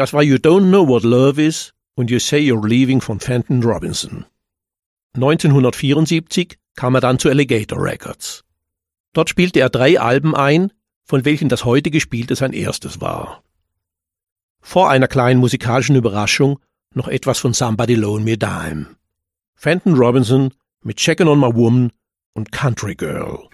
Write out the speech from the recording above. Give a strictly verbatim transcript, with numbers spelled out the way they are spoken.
Das war You Don't Know What Love Is und You Say You're Leaving von Fenton Robinson. neunzehnhundertvierundsiebzig kam er dann zu Alligator Records. Dort spielte er drei Alben ein, von welchen das heute gespielte sein erstes war. Vor einer kleinen musikalischen Überraschung noch etwas von Somebody Loan Me a Dime. Fenton Robinson mit Checkin' on My Woman und Country Girl.